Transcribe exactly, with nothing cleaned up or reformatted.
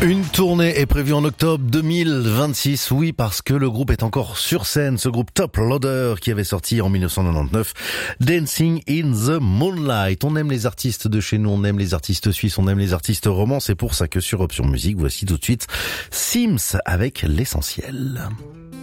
Une tournée est prévue en octobre deux mille vingt-six, oui, parce que le groupe est encore sur scène, ce groupe Top Loader qui avait sorti en dix-neuf cent quatre-vingt-dix-neuf Dancing in the Moonlight. On aime les artistes de chez nous, on aime les artistes suisses, on aime les artistes romans, c'est pour ça que sur Option Musique, voici tout de suite Sims avec l'essentiel.